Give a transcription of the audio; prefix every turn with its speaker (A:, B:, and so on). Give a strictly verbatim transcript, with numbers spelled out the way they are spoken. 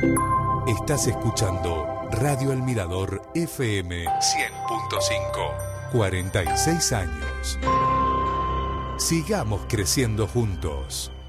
A: Estás escuchando Radio El Mirador F M cien punto cinco. cuarenta y seis años. Sigamos creciendo juntos.